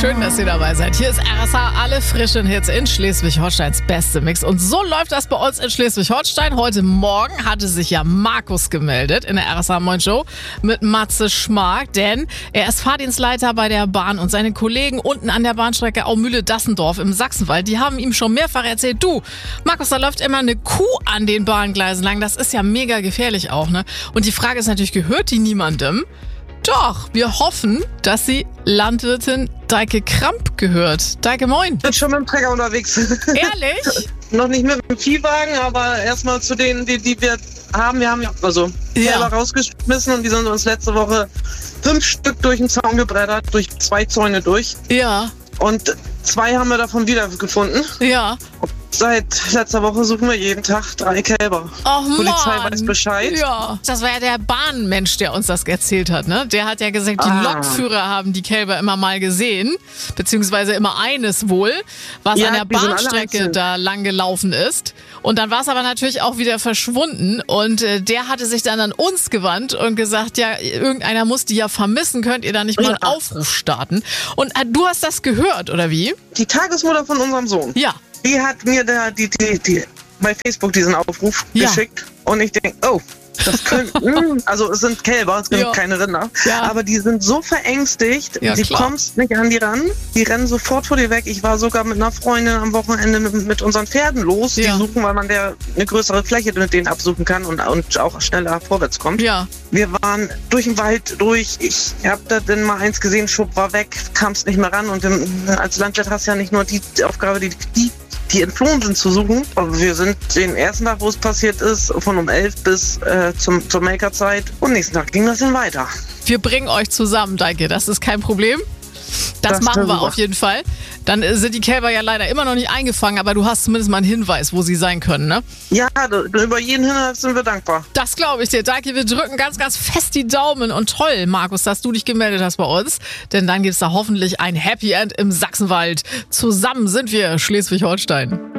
Schön, dass ihr dabei seid. Hier ist RSH, alle frischen Hits in Schleswig-Holsteins beste Mix. Und so läuft das bei uns in Schleswig-Holstein. Heute Morgen hatte sich ja Markus gemeldet in der RSH Moin Show mit Matze Schmark, denn er ist Fahrdienstleiter bei der Bahn und seine Kollegen unten an der Bahnstrecke Aumühle-Dassendorf im Sachsenwald, die haben ihm schon mehrfach erzählt, du, Markus, da läuft immer eine Kuh an den Bahngleisen lang. Das ist ja mega gefährlich auch, ne? Und die Frage ist natürlich, gehört die niemandem? Doch, wir hoffen, dass sie Landwirtin Deike Kramp gehört. Deike, moin. Ich bin schon mit dem Trecker unterwegs. Ehrlich? Noch nicht mit dem Viehwagen, aber erstmal zu denen, die wir haben. Wir haben ja Kälber rausgeschmissen und die sind uns letzte Woche 5 Stück durch den Zaun gebreddert, durch 2 Zäune durch. Ja. Und 2 haben wir davon wiedergefunden. Ja. Seit letzter Woche suchen wir jeden Tag 3 Kälber. Ach, die Polizei Mann. weiß Bescheid. Ja. Das war ja der Bahnmensch, der uns das erzählt hat, ne? Der hat ja gesagt, die Lokführer haben die Kälber immer mal gesehen, beziehungsweise immer eines wohl, was an der Bahnstrecke da lang gelaufen ist. Und dann war es aber natürlich auch wieder verschwunden. Und der hatte sich dann an uns gewandt und gesagt, ja, irgendeiner muss die ja vermissen, könnt ihr da nicht mal einen Aufruf starten? Und du hast das gehört, oder wie? Die Tagesmutter von unserem Sohn. Ja. Die hat mir da die bei Facebook diesen Aufruf geschickt und ich denke, oh, das könnten, also es sind Kälber, es sind keine Rinder, aber die sind so verängstigt, du kommst nicht an die ran, die rennen sofort vor dir weg. Ich war sogar mit einer Freundin am Wochenende mit unseren Pferden los, die suchen, weil man eine größere Fläche mit denen absuchen kann und auch schneller vorwärts kommt. Ja. Wir waren durch den Wald durch, ich habe da dann mal eins gesehen, Schub war weg, kamst nicht mehr ran und als Landwirt hast du ja nicht nur die Aufgabe, die entflohen sind, zu suchen. Aber wir sind den ersten Tag, wo es passiert ist, von um 11 bis zur Melkerzeit. Und nächsten Tag ging das dann weiter. Wir bringen euch zusammen, Deike, das ist kein Problem. Das machen wir auf jeden Fall. Dann sind die Kälber ja leider immer noch nicht eingefangen, aber du hast zumindest mal einen Hinweis, wo sie sein können, ne? Ja, über jeden Hinweis sind wir dankbar. Das glaube ich dir. Deike, wir drücken ganz, ganz fest die Daumen. Und toll, Markus, dass du dich gemeldet hast bei uns. Denn dann gibt es da hoffentlich ein Happy End im Sachsenwald. Zusammen sind wir Schleswig-Holstein.